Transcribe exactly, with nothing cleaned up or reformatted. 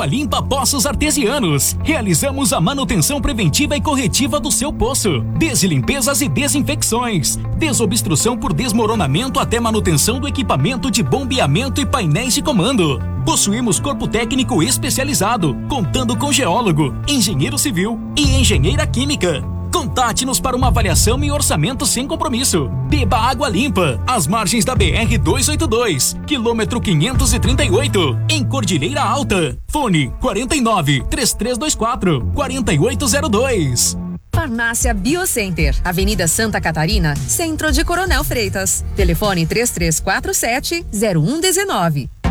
Água Limpa Poços Artesianos. Realizamos a manutenção preventiva e corretiva do seu poço, desde limpezas e desinfecções, desobstrução por desmoronamento até manutenção do equipamento de bombeamento e painéis de comando. Possuímos corpo técnico especializado, contando com geólogo, engenheiro civil e engenheira química. Contate-nos para uma avaliação e orçamento sem compromisso. Beba água limpa, às margens da B R duzentos e oitenta e dois, quilômetro quinhentos e trinta e oito, em Cordilheira Alta. Fone quarenta e nove, três três dois quatro, quatro oito zero dois. Farmácia Biocenter, Avenida Santa Catarina, Centro de Coronel Freitas. Telefone três três quatro sete, zero um um nove.